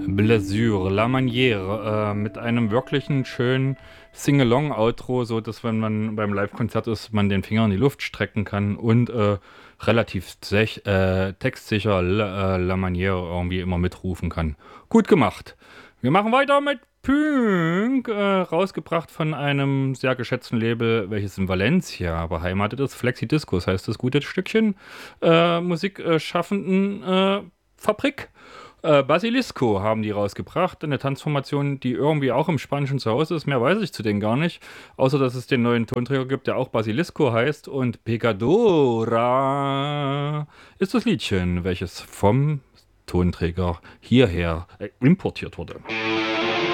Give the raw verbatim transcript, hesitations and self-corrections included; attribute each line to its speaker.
Speaker 1: Blessure, La Manière, äh, mit einem wirklichen schönen Sing-Along-Outro, so dass wenn man beim Live-Konzert ist, man den Finger in die Luft strecken kann und äh, relativ sech, äh, textsicher La, äh, La Manière irgendwie immer mitrufen kann. Gut gemacht. Wir machen weiter mit Pünk, äh, rausgebracht von einem sehr geschätzten Label, welches in Valencia beheimatet ist. Flexi Discos heißt das gute Stückchen. Äh, Musikschaffenden äh, Fabrik. Äh, Basilisco haben die rausgebracht, eine Tanzformation, die irgendwie auch im Spanischen zu Hause ist. Mehr weiß ich zu denen gar nicht, außer dass es den neuen Tonträger gibt, der auch Basilisco heißt. Und Pecadora ist das Liedchen, welches vom Tonträger hierher äh, importiert wurde.